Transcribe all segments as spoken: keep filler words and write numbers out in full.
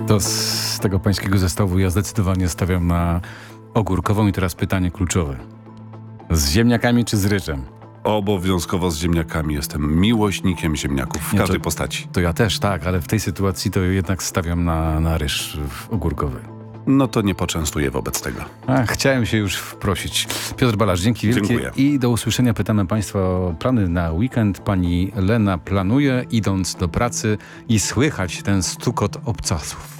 To z tego pańskiego zestawu ja zdecydowanie stawiam na ogórkową i teraz pytanie kluczowe. Z ziemniakami czy z ryżem? Obowiązkowo z ziemniakami. Jestem miłośnikiem ziemniaków w Nie, każdej to, postaci. To ja też, tak, ale w tej sytuacji to jednak stawiam na, na ryż ogórkowy. No to nie poczęstuję wobec tego. A, chciałem się już wprosić. Piotr Balasz, dzięki wielkie. Dziękuję. I do usłyszenia. Pytamy Państwa o plany na weekend. Pani Lena planuje, idąc do pracy i słychać ten stukot obcasów.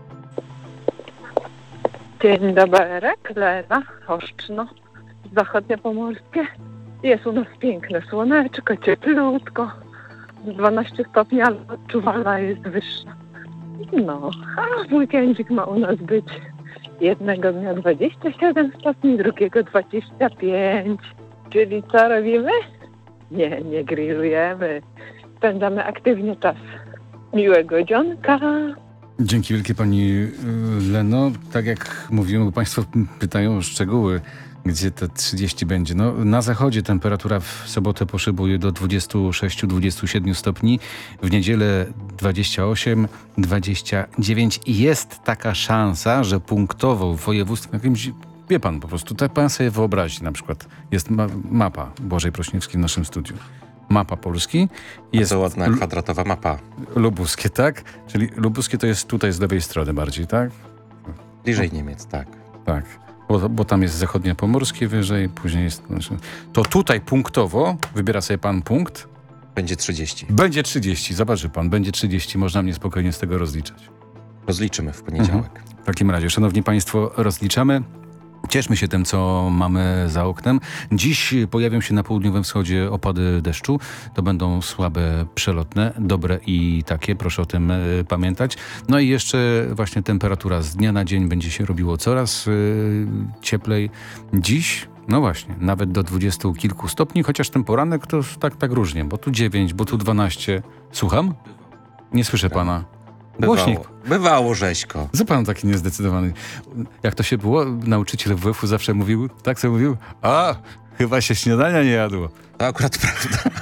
Dzień dobry, Lena, Oszczno, zachodnie pomorskie. Jest u nas piękne słoneczko, cieplutko, dwanaście stopni, ale odczuwalna jest wyższa. No, a weekendzik ma u nas być jednego dnia dwadzieścia siedem stopni, drugiego dwadzieścia pięć. Czyli co robimy? Nie, nie grillujemy. Spędzamy aktywnie czas. Miłego dzionka. Dzięki wielkie Pani Leno. Tak jak mówiłem, bo Państwo pytają o szczegóły, gdzie te trzydzieści będzie. No, na zachodzie temperatura w sobotę poszybuje do dwudziestu sześciu do dwudziestu siedmiu stopni, w niedzielę dwadzieścia osiem, dwadzieścia dziewięć i jest taka szansa, że punktowo w województwie jakimś, wie Pan po prostu, tak Pan sobie wyobrazi, na przykład jest ma- mapa Błażej Prośniewskiej w naszym studiu. Mapa Polski. Jest to ładna kwadratowa mapa. Lubuskie, tak? Czyli lubuskie to jest tutaj z lewej strony bardziej, tak? Bliżej Niemiec, tak. Tak. Bo, bo tam jest zachodnie pomorskie wyżej, później jest... To tutaj punktowo, wybiera sobie Pan punkt. Będzie trzydzieści. Będzie trzydzieści, zobaczy Pan, będzie trzydzieści, można mnie spokojnie z tego rozliczać. Rozliczymy w poniedziałek. Mhm. W takim razie, szanowni Państwo, rozliczamy. Cieszmy się tym, co mamy za oknem. Dziś pojawią się na południowym wschodzie opady deszczu. To będą słabe, przelotne, dobre i takie. Proszę o tym y, pamiętać. No i jeszcze właśnie temperatura z dnia na dzień będzie się robiło coraz y, cieplej. Dziś, no właśnie, nawet do dwudziestu kilku stopni, chociaż ten poranek to tak, tak różnie, bo tu dziewięć, bo tu dwanaście. Słucham? Nie słyszę Pana. Głośnik. Bywało, bywało rzeźko. Co pan taki niezdecydowany? Jak to się było? Nauczyciel W F u zawsze mówił, tak sobie mówił, a chyba się śniadania nie jadło. To akurat prawda.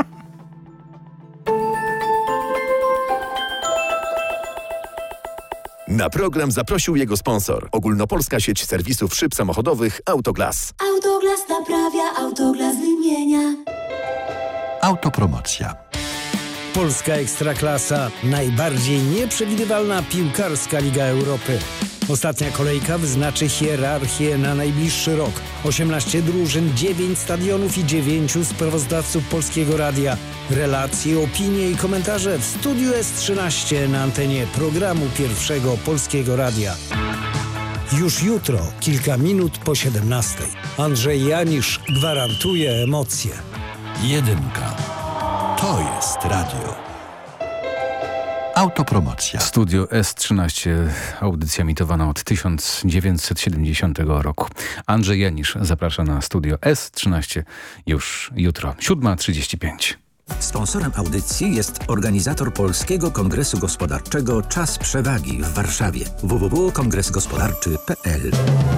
Na program zaprosił jego sponsor. Ogólnopolska sieć serwisów szyb samochodowych Autoglas. Autoglas naprawia, Autoglas wymienia. Autopromocja. Polska Ekstraklasa, najbardziej nieprzewidywalna piłkarska Liga Europy. Ostatnia kolejka wyznaczy hierarchię na najbliższy rok. osiemnaście drużyn, dziewięć stadionów i dziewięciu sprawozdawców Polskiego Radia. Relacje, opinie i komentarze w Studiu S trzynaście na antenie programu Pierwszego Polskiego Radia. Już jutro, kilka minut po siedemnastej. Andrzej Janisz gwarantuje emocje. Jedynka. To jest radio. Autopromocja. Studio S trzynaście, audycja emitowana od tysiąc dziewięćset siedemdziesiątego roku. Andrzej Janisz zaprasza na Studio S trzynaście już jutro, siódma trzydzieści pięć. Sponsorem audycji jest organizator Polskiego Kongresu Gospodarczego Czas Przewagi w Warszawie. w w w kropka kongres gospodarczy kropka p l.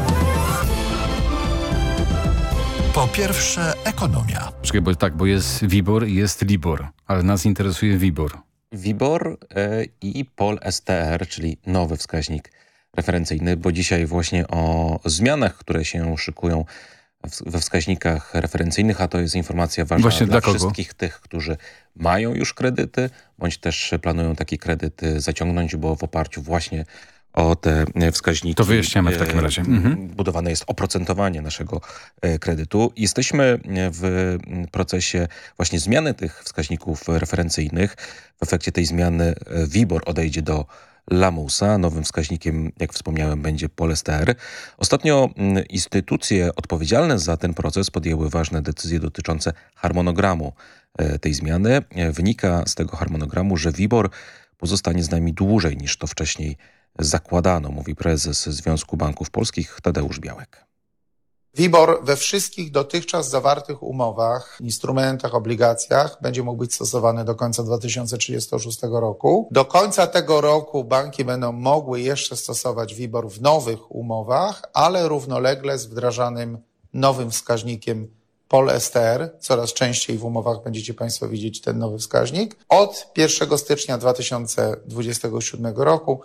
Po pierwsze ekonomia. Czekaj, bo tak, bo jest WIBOR i jest LIBOR, ale nas interesuje WIBOR. WIBOR y, i Pol S T R, czyli nowy wskaźnik referencyjny, bo dzisiaj właśnie o zmianach, które się szykują w, we wskaźnikach referencyjnych, a to jest informacja ważna właśnie dla dla wszystkich tych, którzy mają już kredyty, bądź też planują taki kredyt zaciągnąć, bo w oparciu właśnie o te wskaźniki. To wyjaśniamy w takim razie. Mhm. Budowane jest oprocentowanie naszego kredytu. Jesteśmy w procesie właśnie zmiany tych wskaźników referencyjnych. W efekcie tej zmiany WIBOR odejdzie do lamusa. Nowym wskaźnikiem, jak wspomniałem, będzie Pol S T R. Ostatnio instytucje odpowiedzialne za ten proces podjęły ważne decyzje dotyczące harmonogramu tej zmiany. Wynika z tego harmonogramu, że WIBOR pozostanie z nami dłużej niż to wcześniej zakładano, mówi prezes Związku Banków Polskich Tadeusz Białek. WIBOR we wszystkich dotychczas zawartych umowach, instrumentach, obligacjach będzie mógł być stosowany do końca dwa tysiące trzydziestego szóstego roku. Do końca tego roku banki będą mogły jeszcze stosować WIBOR w nowych umowach, ale równolegle z wdrażanym nowym wskaźnikiem Pol S T R. Coraz częściej w umowach będziecie Państwo widzieć ten nowy wskaźnik. Od pierwszego stycznia dwa tysiące dwudziestego siódmego roku